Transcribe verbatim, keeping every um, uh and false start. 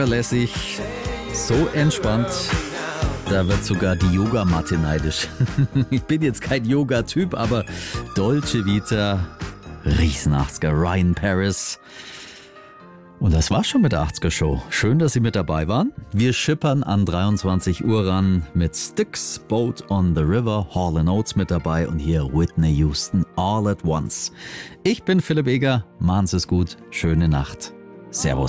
lässig, so entspannt, da wird sogar die Yogamatte neidisch. Ich bin jetzt kein Yoga-Typ, aber Dolce Vita, Riesenachtziger, Ryan Paris. Und das war's schon mit der achtziger-Show. Schön, dass Sie mit dabei waren. Wir schippern an dreiundzwanzig Uhr ran mit Styx, Boat on the River, Hall and Oates mit dabei und hier Whitney Houston, All at Once. Ich bin Philipp Eger, machen's es gut, schöne Nacht. Servus.